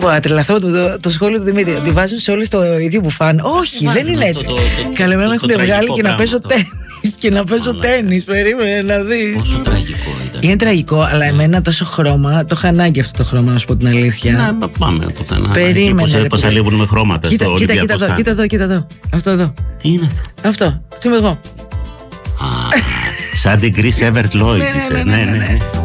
τρελαθώ το σχόλιο του Δημήτρη. Ότι βάζουν σε όλες το ίδιο μπουφάν. Όχι, δεν είναι έτσι. Καλεμένα με έχουν βγάλει και να παίζω τένις. Και να παίζω τένις. Περίμενε να δεις. Πόσο τραγικό ήταν. Είναι τραγικό, αλλά εμένα τόσο χρώμα. Το είχα ανάγκη αυτό το χρώμα, να σου πω την αλήθεια. Να πάμε πουθενά. Περίμενε. Πώς αλλιεύουν με χρώματα στο Ολυμπιακό Στάδιο. Κοίτα εδώ. Αυτό εδώ. Τι είναι αυτό? Αυτό είμαι εγώ. Σαν την Chris Evert Lloyd είσαι. Ναι.